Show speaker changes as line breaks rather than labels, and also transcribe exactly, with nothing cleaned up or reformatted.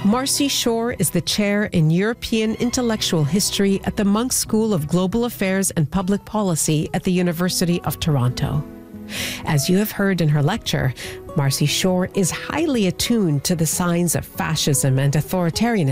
Marcy Shore is the chair in European Intellectual History at the Munk School of Global Affairs and Public Policy at the University of Toronto. As you have heard in her lecture, Marcy Shore is highly attuned to the signs of fascism and authoritarianism